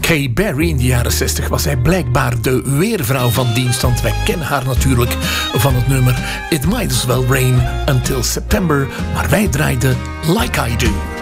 Kay Berry in de jaren 60 was hij blijkbaar de weervrouw van dienst. Want wij kennen haar natuurlijk van het nummer It Might As Well Rain Until September. Maar wij draaiden Like I Do.